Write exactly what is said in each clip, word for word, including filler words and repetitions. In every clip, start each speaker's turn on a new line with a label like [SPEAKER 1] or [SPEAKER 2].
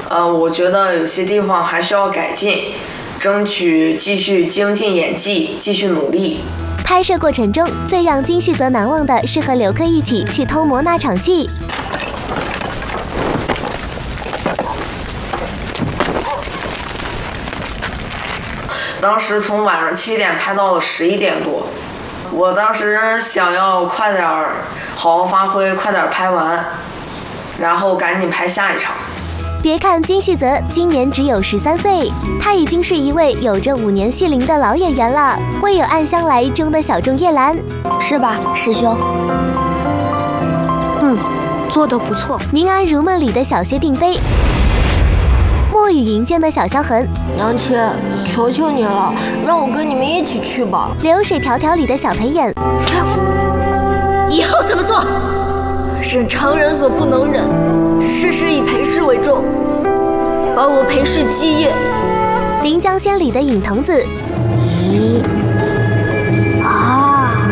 [SPEAKER 1] 呃，我觉得有些地方还需要改进，争取继续精进演技，继续努力。
[SPEAKER 2] 拍摄过程中，最让金旭泽难忘的是和刘珂一起去偷摸那场戏。
[SPEAKER 1] 当时从晚上七点拍到了十一点多，我当时想要快点儿好好发挥，快点儿拍完，然后赶紧拍下一场。
[SPEAKER 2] 别看金旭泽今年只有十三岁，他已经是一位有着五年戏龄的老演员了。为有暗香来中的小众叶兰，
[SPEAKER 3] 是吧，师兄？嗯，做得不错。
[SPEAKER 2] 宁安如梦里的小薛定飞，墨雨云间的小萧痕，
[SPEAKER 3] 娘亲，求求你了，让我跟你们一起去吧。
[SPEAKER 2] 流水迢迢里的小裴演，
[SPEAKER 3] 以后怎么做？忍常人所不能忍，事事以裴氏为重，保我裴氏基业。
[SPEAKER 2] 临江仙里的尹童子，
[SPEAKER 3] 咦啊！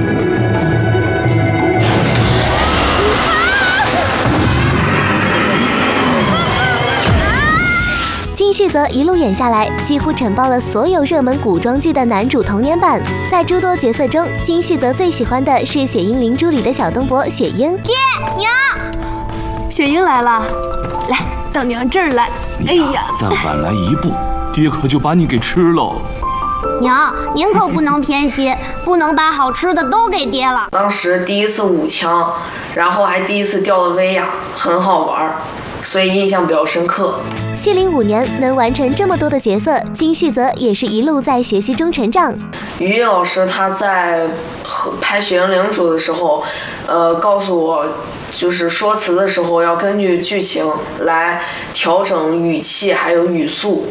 [SPEAKER 2] 金旭泽一路演下来，几乎承包了所有热门古装剧的男主童年版。在诸多角色中，金旭泽最喜欢的是《雪鹰灵珠》里的小东伯雪鹰。
[SPEAKER 3] 爹娘，
[SPEAKER 4] 雪鹰来了，来到娘这儿来。哎呀，
[SPEAKER 5] 再晚来一步，爹可就把你给吃喽。
[SPEAKER 6] 娘，您可不能偏心，不能把好吃的都给爹了。
[SPEAKER 1] 当时第一次舞枪，然后还第一次吊了威亚，很好玩，所以印象比较深刻。
[SPEAKER 2] 戏龄五年能完成这么多的角色，金旭泽也是一路在学习中成长。
[SPEAKER 1] 于毅老师他在拍《雪鹰领主》的时候，呃，告诉我，就是说词的时候要根据剧情来调整语气还有语速。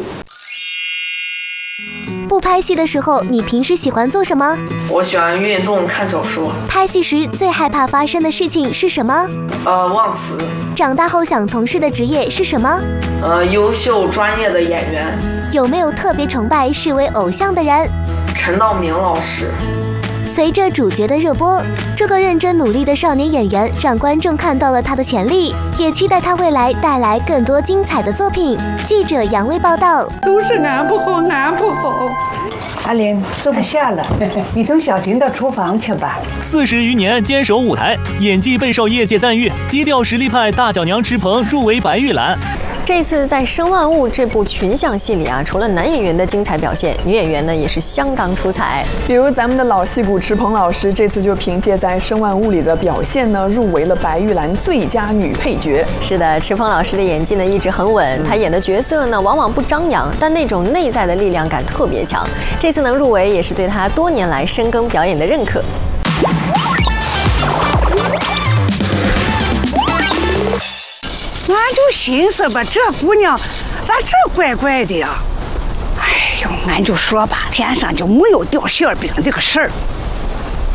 [SPEAKER 2] 不拍戏的时候，你平时喜欢做什么？
[SPEAKER 1] 我喜欢运动、看小说。
[SPEAKER 2] 拍戏时最害怕发生的事情是什么？
[SPEAKER 1] 呃，忘词。
[SPEAKER 2] 长大后想从事的职业是什么？
[SPEAKER 1] 呃，优秀专业的演员。
[SPEAKER 2] 有没有特别崇拜、视为偶像的人？
[SPEAKER 1] 陈道明老师。
[SPEAKER 2] 随着主角的热播，这个认真努力的少年演员让观众看到了他的潜力，也期待他未来带来更多精彩的作品。记者杨威报道。
[SPEAKER 7] 都是俺不好，俺不好。阿玲，坐不下了，你同小婷到厨房去吧。
[SPEAKER 8] 四十余年坚守舞台，演技备受业界赞誉，低调实力派大脚娘池鹏入围白玉兰。
[SPEAKER 9] 这次在《生万物》这部群像戏里啊，除了男演员的精彩表现，女演员呢也是相当出彩。
[SPEAKER 10] 比如咱们的老戏骨池鹏老师，这次就凭借在《生万物》里的表现呢，入围了白玉兰最佳女配角。
[SPEAKER 9] 是的，池鹏老师的演技呢一直很稳，他演的角色呢往往不张扬，但那种内在的力量感特别强。这次能入围，也是对他多年来深耕表演的认可。
[SPEAKER 7] 俺就寻思吧，这姑娘咋这怪怪的呀？哎呦，俺就说吧，天上就没有掉馅饼这个事儿。